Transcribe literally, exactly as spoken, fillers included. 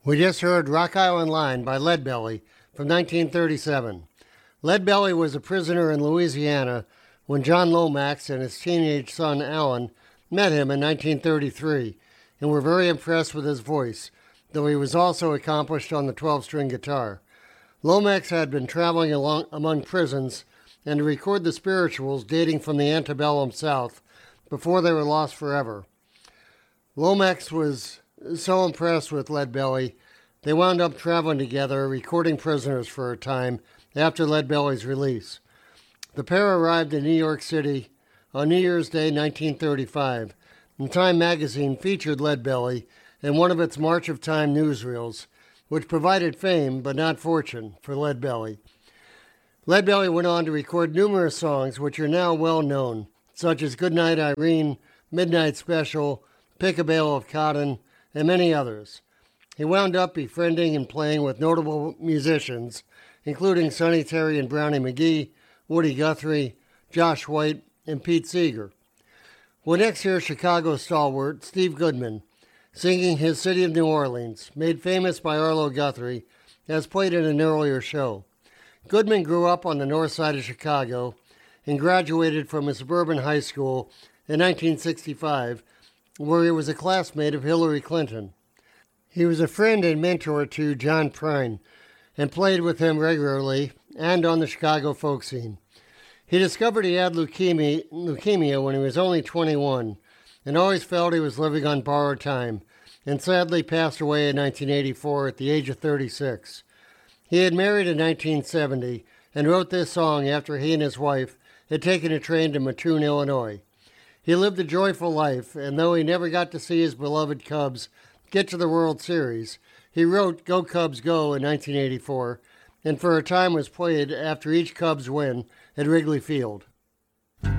We just heard Rock Island Line by Leadbelly from nineteen thirty-seven. Leadbelly was a prisoner in Louisiana when John Lomax and his teenage son Alan met him in nineteen thirty-three and were very impressed with his voice, though he was also accomplished on the twelve-string guitar. Lomax had been traveling along among prisons and to record the spirituals dating from the antebellum South before they were lost forever. Lomax was so impressed with Leadbelly, they wound up traveling together, recording Prisoners for a time after Leadbelly's release. The pair arrived in New York City on New Year's Day nineteen thirty-five, and Time magazine featured Leadbelly in one of its March of Time newsreels, which provided fame but not fortune for Leadbelly. Leadbelly went on to record numerous songs which are now well known, such as Goodnight Irene, Midnight Special, Pick a Bale of Cotton, and many others. He wound up befriending and playing with notable musicians, including Sonny Terry and Brownie McGhee, Woody Guthrie, Josh White, and Pete Seeger. We'll next hear Chicago stalwart Steve Goodman singing his City of New Orleans, made famous by Arlo Guthrie, as played in an earlier show. Goodman grew up on the north side of Chicago and graduated from a suburban high school in nineteen sixty-five, where he was a classmate of Hillary Clinton. He was a friend and mentor to John Prine and played with him regularly and on the Chicago folk scene. He discovered he had leukemia, leukemia when he was only twenty-one and always felt he was living on borrowed time, and sadly passed away in nineteen eighty-four at the age of thirty-six. He had married in nineteen seventy and wrote this song after he and his wife had taken a train to Mattoon, Illinois. He lived a joyful life, and though he never got to see his beloved Cubs get to the World Series, he wrote Go Cubs Go in nineteen eighty-four, and for a time was played after each Cubs win at Wrigley Field.